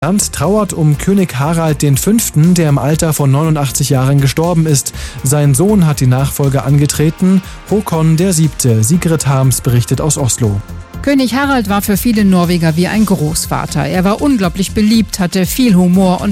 Land trauert um König Harald V., der im Alter von 89 Jahren gestorben ist. Sein Sohn hat die Nachfolge angetreten, Håkon VII. Sigrid Harms berichtet aus Oslo. König Harald war für viele Norweger wie ein Großvater. Er war unglaublich beliebt, hatte viel Humor und